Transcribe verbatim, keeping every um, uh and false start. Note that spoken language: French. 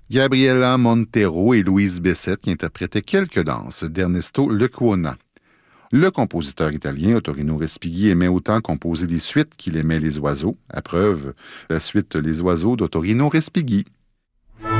Gabriella Montero et Louise Bessette qui interprétaient quelques danses d'Ernesto Lecuona. Le compositeur italien Ottorino Respighi aimait autant composer des suites qu'il aimait les oiseaux. À preuve, la suite Les oiseaux d'Ottorino Respighi.